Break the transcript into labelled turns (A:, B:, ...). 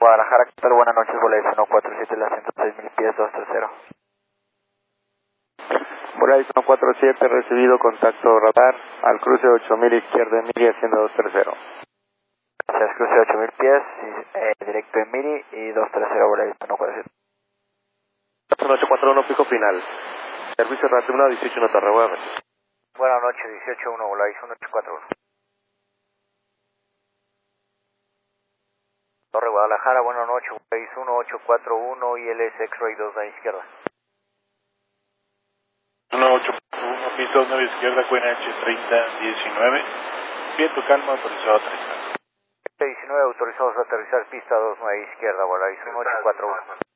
A: Guadalajara, ¿qué tal? Buenas noches, Volaris 147, la 106.000 pies, 230.
B: Volaris 147, recibido contacto radar al cruce 8000 izquierda en Miri, haciendo 230.
A: Gracias, cruce 8000 pies, directo en Miri y 230, Volaris 147.
B: 841, pico final. Servicio RAT 1, 18 Torre Web.
A: Buenas noches, 181, Volaris 1841. Torre Guadalajara, buenas noches, Volaris 1841 y LS X-Ray 2 a la izquierda.
C: 1841, piso 9 izquierda, QNH 3019. Viento calma, autorizado a aterrizar.
A: 19, autorizados a aterrizar, pista 29 izquierda, Volaris 1841.